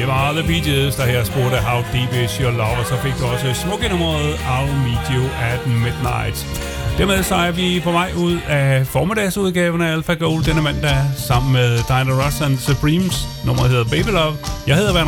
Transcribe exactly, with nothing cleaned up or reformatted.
var The Bee Gees, der her spurgte How Deep Is Your Love, og så fik du også smukke nummeret I'll Meet You at Midnight. Dermed så er vi på vej ud af formiddagsudgaven af Alpha Gold denne mandag, sammen med Diana Ross and Supremes. Nummeret hedder Baby Love. Jeg hedder Werner